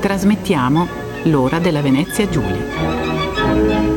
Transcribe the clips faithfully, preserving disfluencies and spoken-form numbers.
Trasmettiamo l'ora della Venezia Giulia.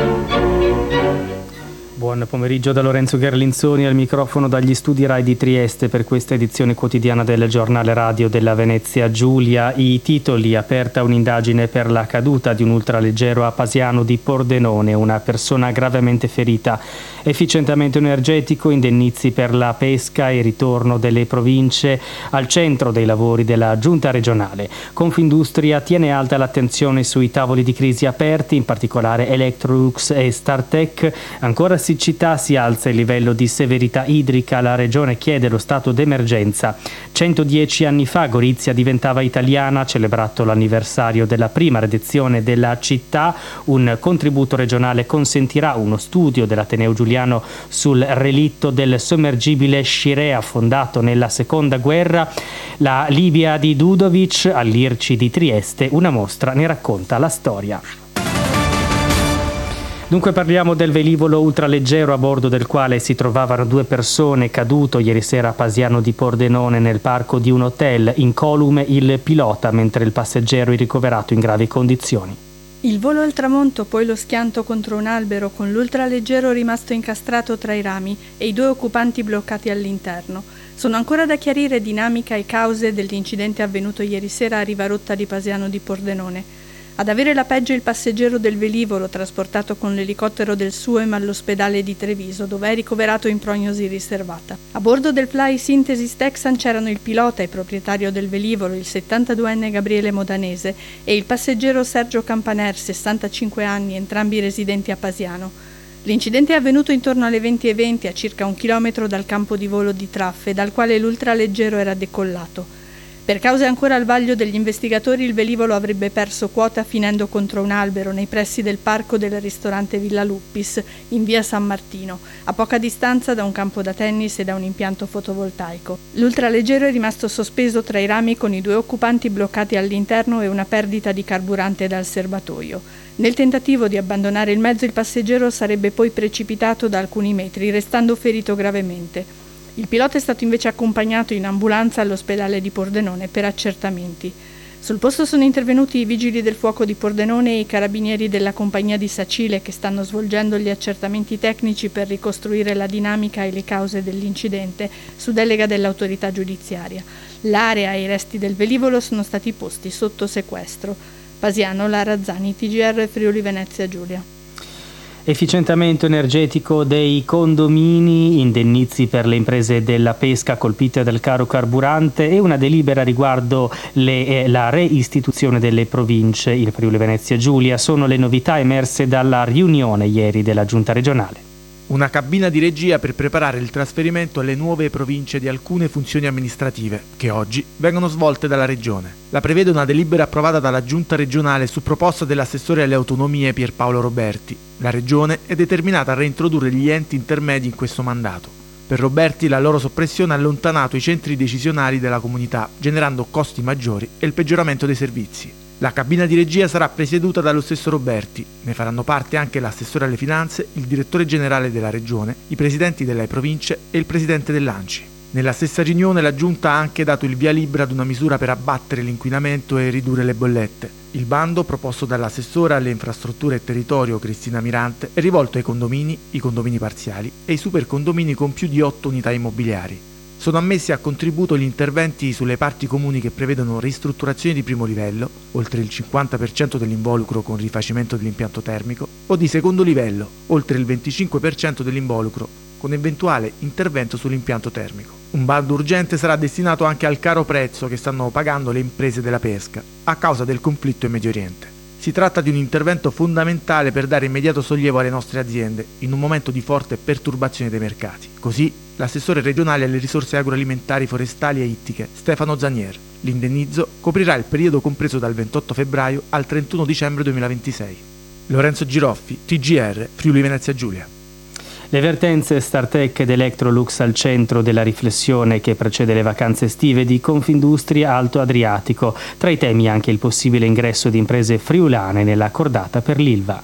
Buon pomeriggio da Lorenzo Gherlinzoni al microfono dagli studi Rai di Trieste per questa edizione quotidiana del giornale radio della Venezia Giulia. I titoli: aperta un'indagine per la caduta di un ultraleggero a Pasiano di Pordenone, una persona gravemente ferita, efficientamento energetico, indennizi per la pesca e ritorno delle province al centro dei lavori della giunta regionale. Confindustria tiene alta l'attenzione sui tavoli di crisi aperti, in particolare Electrolux e Startech. Ancora siccità, si alza il livello di severità idrica, la regione chiede lo stato d'emergenza. centodieci anni fa Gorizia diventava italiana, celebrato l'anniversario della prima redazione della città. Un contributo regionale consentirà uno studio dell'Ateneo Giuliano sul relitto del sommergibile Scirea affondato nella seconda guerra. La Libia di Dudovic all'I R C I di Trieste, una mostra ne racconta la storia. Dunque parliamo del velivolo ultraleggero a bordo del quale si trovavano due persone, caduto ieri sera a Pasiano di Pordenone nel parco di un hotel, incolume il pilota mentre il passeggero è ricoverato in gravi condizioni. Il volo al tramonto, poi lo schianto contro un albero con l'ultraleggero rimasto incastrato tra i rami e i due occupanti bloccati all'interno. Sono ancora da chiarire dinamica e cause dell'incidente avvenuto ieri sera a riva rotta di Pasiano di Pordenone. Ad avere la peggio il passeggero del velivolo, trasportato con l'elicottero del SUEM all'ospedale di Treviso, dove è ricoverato in prognosi riservata. A bordo del Fly Synthesis Texan c'erano il pilota e proprietario del velivolo, il settantaduenne Gabriele Modanese, e il passeggero Sergio Campaner, sessantacinque anni, entrambi residenti a Pasiano. L'incidente è avvenuto intorno alle venti e venti, a circa un chilometro dal campo di volo di Traffe, dal quale l'ultraleggero era decollato. Per cause ancora al vaglio degli investigatori, il velivolo avrebbe perso quota finendo contro un albero nei pressi del parco del ristorante Villa Luppis, in via San Martino, a poca distanza da un campo da tennis e da un impianto fotovoltaico. L'ultraleggero è rimasto sospeso tra i rami con i due occupanti bloccati all'interno e una perdita di carburante dal serbatoio. Nel tentativo di abbandonare il mezzo, il passeggero sarebbe poi precipitato da alcuni metri, restando ferito gravemente. Il pilota è stato invece accompagnato in ambulanza all'ospedale di Pordenone per accertamenti. Sul posto sono intervenuti i vigili del fuoco di Pordenone e i carabinieri della compagnia di Sacile, che stanno svolgendo gli accertamenti tecnici per ricostruire la dinamica e le cause dell'incidente su delega dell'autorità giudiziaria. L'area e i resti del velivolo sono stati posti sotto sequestro. Pasiano, Lara Zani, T G R Friuli Venezia Giulia. Efficientamento energetico dei condomini, indennizi per le imprese della pesca colpite dal caro carburante e una delibera riguardo le, eh, la reistituzione delle province in Friuli Venezia Giulia sono le novità emerse dalla riunione ieri della Giunta regionale. Una cabina di regia per preparare il trasferimento alle nuove province di alcune funzioni amministrative, che oggi vengono svolte dalla Regione. La prevede una delibera approvata dalla Giunta regionale su proposta dell'assessore alle autonomie Pierpaolo Roberti. La Regione è determinata a reintrodurre gli enti intermedi in questo mandato. Per Roberti la loro soppressione ha allontanato i centri decisionali della comunità, generando costi maggiori e il peggioramento dei servizi. La cabina di regia sarà presieduta dallo stesso Roberti, ne faranno parte anche l'assessore alle finanze, il direttore generale della regione, i presidenti delle province e il presidente dell'ANCI. Nella stessa riunione la Giunta ha anche dato il via libera ad una misura per abbattere l'inquinamento e ridurre le bollette. Il bando, proposto dall'assessora alle infrastrutture e territorio Cristina Mirante, è rivolto ai condomini, i condomini parziali e i supercondomini con più di otto unità immobiliari. Sono ammessi a contributo gli interventi sulle parti comuni che prevedono ristrutturazioni di primo livello, oltre il cinquanta per cento dell'involucro con rifacimento dell'impianto termico, o di secondo livello, oltre il venticinque per cento dell'involucro, con eventuale intervento sull'impianto termico. Un bando urgente sarà destinato anche al caro prezzo che stanno pagando le imprese della pesca, a causa del conflitto in Medio Oriente. Si tratta di un intervento fondamentale per dare immediato sollievo alle nostre aziende in un momento di forte perturbazione dei mercati. Così l'assessore regionale alle risorse agroalimentari, forestali e ittiche, Stefano Zanier. L'indennizzo coprirà il periodo compreso dal ventotto febbraio al trentuno dicembre duemilaventisei. Lorenzo Giroffi, T G R, Friuli Venezia Giulia. Le vertenze Startech ed Electrolux al centro della riflessione che precede le vacanze estive di Confindustria Alto Adriatico. Tra i temi anche il possibile ingresso di imprese friulane nella cordata per l'Ilva.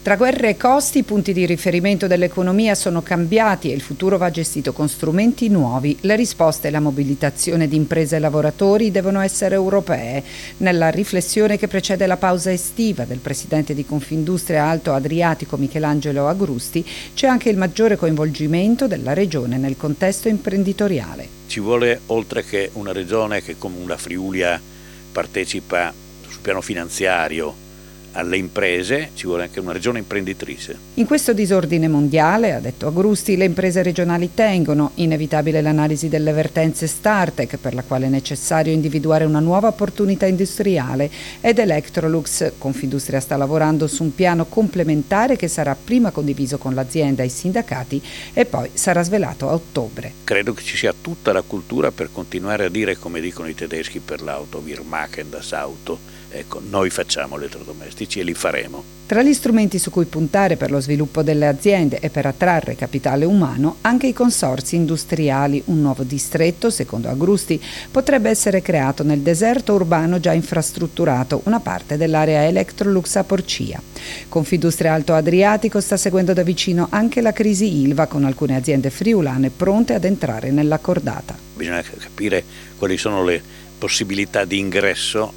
Tra guerre e costi, i punti di riferimento dell'economia sono cambiati e il futuro va gestito con strumenti nuovi. Le risposte e la mobilitazione di imprese e lavoratori devono essere europee. Nella riflessione che precede la pausa estiva del presidente di Confindustria Alto Adriatico Michelangelo Agrusti c'è anche il maggiore coinvolgimento della regione nel contesto imprenditoriale. Ci vuole, oltre che una regione che come la Friulia partecipa sul piano finanziario alle imprese, ci vuole anche una regione imprenditrice. In questo disordine mondiale, ha detto Agrusti, le imprese regionali tengono. Inevitabile l'analisi delle vertenze Startec, per la quale è necessario individuare una nuova opportunità industriale, ed Electrolux. Confindustria sta lavorando su un piano complementare che sarà prima condiviso con l'azienda e i sindacati e poi sarà svelato a ottobre. Credo che ci sia tutta la cultura per continuare a dire, come dicono i tedeschi per l'auto, wir machen das Auto. Ecco, noi facciamo elettrodomestici e li faremo. Tra gli strumenti su cui puntare per lo sviluppo delle aziende e per attrarre capitale umano, anche i consorzi industriali. Un nuovo distretto, secondo Agrusti, potrebbe essere creato nel deserto urbano già infrastrutturato, una parte dell'area Electrolux a Porcia. Confindustria Alto Adriatico sta seguendo da vicino anche la crisi Ilva, con alcune aziende friulane pronte ad entrare nella cordata. Bisogna capire quali sono le possibilità di ingresso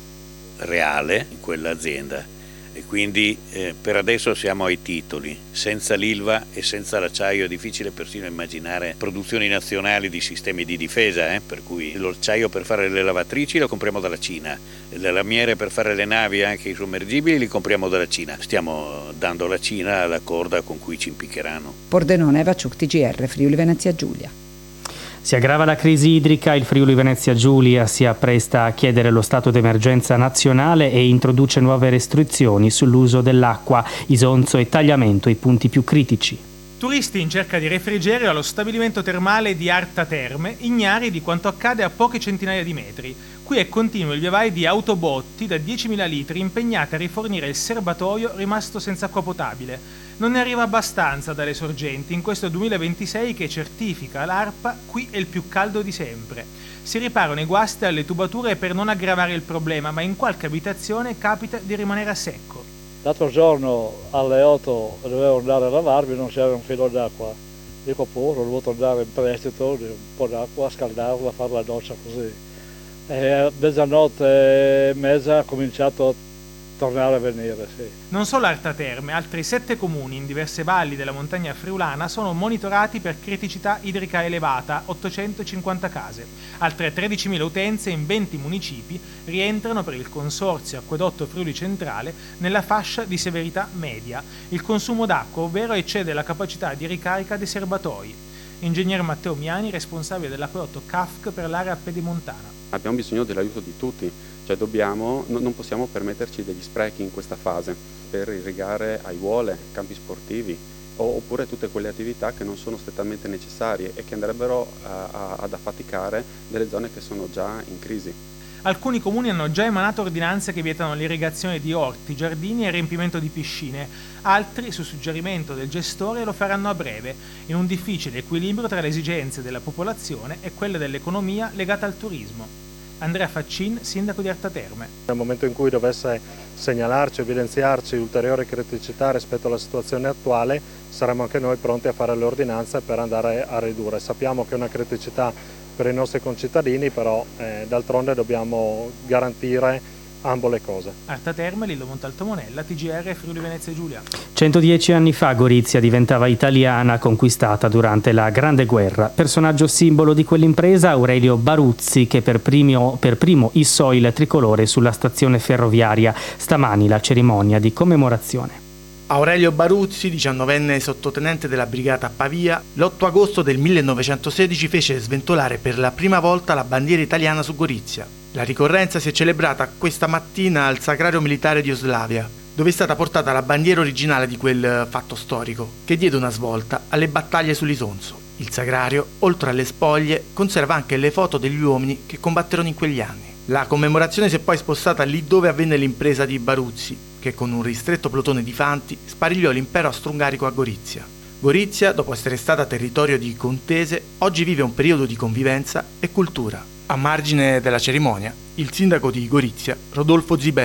reale in quell'azienda e quindi eh, per adesso siamo ai titoli. Senza l'Ilva e senza l'acciaio è difficile persino immaginare produzioni nazionali di sistemi di difesa, eh? Per cui l'acciaio per fare le lavatrici lo compriamo dalla Cina, le lamiere per fare le navi e anche i sommergibili li compriamo dalla Cina. Stiamo dando alla Cina la corda con cui ci impiccheranno. Pordenone, Vaciuc, T G R, Friuli Venezia Giulia. Si aggrava la crisi idrica, il Friuli Venezia Giulia si appresta a chiedere lo stato d'emergenza nazionale e introduce nuove restrizioni sull'uso dell'acqua, isonzo e tagliamento, i punti più critici. Turisti in cerca di refrigerio allo stabilimento termale di Arta Terme, ignari di quanto accade a poche centinaia di metri. Qui è continuo il via vai di autobotti da diecimila litri impegnate a rifornire il serbatoio rimasto senza acqua potabile. Non ne arriva abbastanza dalle sorgenti in questo duemilaventisei che certifica l'ARPA, qui è il più caldo di sempre. Si riparano i guasti alle tubature per non aggravare il problema, ma in qualche abitazione capita di rimanere a secco. L'altro giorno alle otto dovevo andare a lavarmi, non c'era un filo d'acqua. Dico pure, ho dovuto andare in prestito di un po' d'acqua, scaldarla, fare la doccia così. E a mezzanotte e mezza ha cominciato a tornare a venire, sì. Non solo Arta Terme, altri sette comuni in diverse valli della montagna friulana sono monitorati per criticità idrica elevata, ottocentocinquanta case. Altre tredicimila utenze in venti municipi rientrano per il consorzio Acquedotto Friuli Centrale nella fascia di severità media. Il consumo d'acqua, ovvero, eccede la capacità di ricarica dei serbatoi. Ingegner Matteo Miani, responsabile dell'acquedotto C A F per l'area pedemontana. Abbiamo bisogno dell'aiuto di tutti, cioè dobbiamo, no, non possiamo permetterci degli sprechi in questa fase per irrigare aiuole, campi sportivi o, oppure tutte quelle attività che non sono strettamente necessarie e che andrebbero a, a, ad affaticare delle zone che sono già in crisi. Alcuni comuni hanno già emanato ordinanze che vietano l'irrigazione di orti, giardini e il riempimento di piscine. Altri, su suggerimento del gestore, lo faranno a breve, in un difficile equilibrio tra le esigenze della popolazione e quelle dell'economia legata al turismo. Andrea Faccin, sindaco di Arta Terme. Nel momento in cui dovesse segnalarci, evidenziarci ulteriori criticità rispetto alla situazione attuale, saremo anche noi pronti a fare le ordinanze per andare a ridurre. Sappiamo che è una criticità per i nostri concittadini, però eh, d'altronde dobbiamo garantire ambo le cose. Arta Terme, Lillo Montalto Monella, T G R, Friuli Venezia Giulia. centodieci anni fa Gorizia diventava italiana, conquistata durante la Grande Guerra. Personaggio simbolo di quell'impresa Aurelio Baruzzi, che per primo, per primo issò il tricolore sulla stazione ferroviaria. Stamani la cerimonia di commemorazione. Aurelio Baruzzi, diciannovenne sottotenente della brigata Pavia, l'otto agosto del millenovecentosedici fece sventolare per la prima volta la bandiera italiana su Gorizia. La ricorrenza si è celebrata questa mattina al Sacrario Militare di Oslavia, dove è stata portata la bandiera originale di quel fatto storico, che diede una svolta alle battaglie sull'Isonzo. Il Sacrario, oltre alle spoglie, conserva anche le foto degli uomini che combatterono in quegli anni. La commemorazione si è poi spostata lì dove avvenne l'impresa di Baruzzi, che con un ristretto plotone di fanti sparigliò l'impero austro-ungarico a Gorizia. Gorizia, dopo essere stata territorio di contese, oggi vive un periodo di convivenza e cultura. A margine della cerimonia, il sindaco di Gorizia, Rodolfo Ziberna.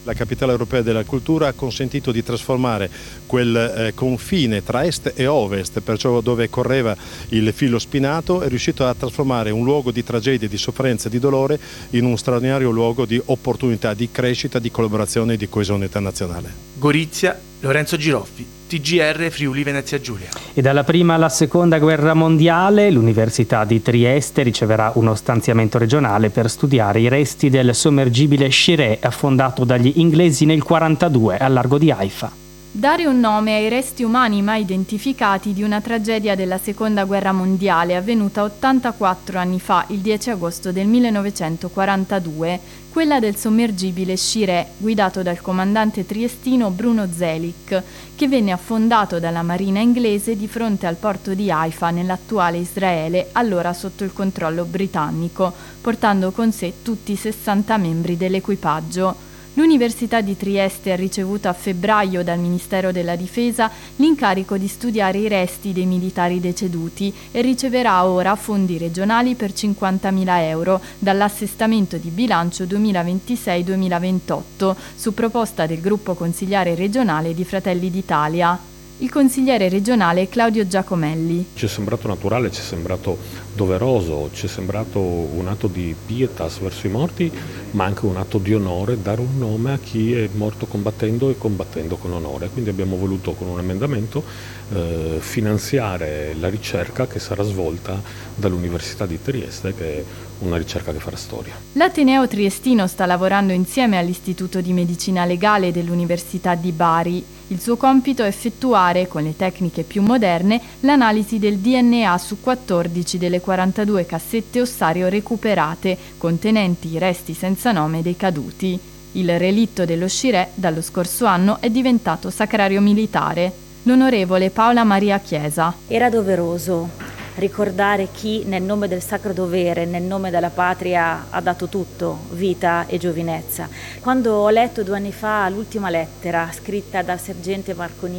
La capitale europea della cultura ha consentito di trasformare quel eh, confine tra est e ovest, perciò dove correva il filo spinato, è riuscito a trasformare un luogo di tragedia, di sofferenza e di dolore in un straordinario luogo di opportunità, di crescita, di collaborazione e di coesione internazionale. Gorizia, Lorenzo Giroffi, T G R Friuli Venezia Giulia. E dalla prima alla seconda guerra mondiale l'Università di Trieste riceverà uno stanziamento regionale per studiare i resti del sommergibile Shiré affondato dagli inglesi nel quarantadue al largo di Haifa. Dare un nome ai resti umani mai identificati di una tragedia della Seconda Guerra Mondiale avvenuta ottantaquattro anni fa, il dieci agosto del millenovecentoquarantadue, quella del sommergibile Shiré, guidato dal comandante triestino Bruno Zelic, che venne affondato dalla marina inglese di fronte al porto di Haifa nell'attuale Israele, allora sotto il controllo britannico, portando con sé tutti i sessanta membri dell'equipaggio. L'Università di Trieste ha ricevuto a febbraio dal Ministero della Difesa l'incarico di studiare i resti dei militari deceduti e riceverà ora fondi regionali per cinquantamila euro dall'assestamento di bilancio duemilaventisei duemilaventotto su proposta del gruppo consigliare regionale di Fratelli d'Italia. Il consigliere regionale Claudio Giacomelli. Ci è sembrato naturale, ci è sembrato doveroso, ci è sembrato un atto di pietas verso i morti, ma anche un atto di onore, dare un nome a chi è morto combattendo e combattendo con onore. Quindi abbiamo voluto con un emendamento eh, finanziare la ricerca che sarà svolta dall'Università di Trieste, che è una ricerca che farà storia. L'Ateneo Triestino sta lavorando insieme all'Istituto di Medicina Legale dell'Università di Bari. Il suo compito è effettuare, con le tecniche più moderne, l'analisi del D N A su quattordici delle quarantadue cassette ossario recuperate, contenenti i resti senza nome dei caduti. Il relitto dello Shiré, dallo scorso anno, è diventato sacrario militare. L'onorevole Paola Maria Chiesa. Era doveroso ricordare chi nel nome del sacro dovere, nel nome della patria ha dato tutto, vita e giovinezza. Quando ho letto due anni fa l'ultima lettera scritta dal sergente Marconi